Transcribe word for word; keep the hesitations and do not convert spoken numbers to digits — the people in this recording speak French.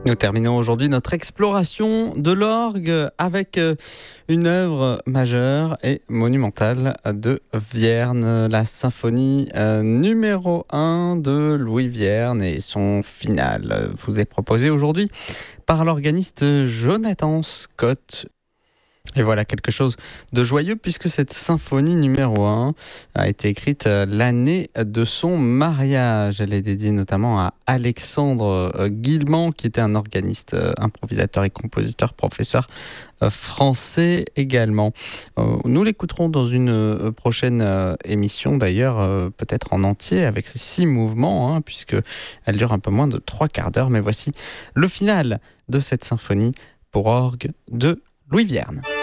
Nous terminons aujourd'hui notre exploration de l'orgue avec une œuvre majeure et monumentale de Vierne, la symphonie numéro un de Louis Vierne et son final vous est proposé aujourd'hui par l'organiste Jonathan Scott. Et voilà quelque chose de joyeux puisque cette symphonie numéro un a été écrite l'année de son mariage. Elle est dédiée notamment à Alexandre Guilmant qui était un organiste, improvisateur et compositeur, professeur français également. Nous l'écouterons dans une prochaine émission d'ailleurs, peut-être en entier avec ces six mouvements, hein, puisqu'elle dure un peu moins de trois quarts d'heure. Mais voici le final de cette symphonie pour orgue de Louis Vierne.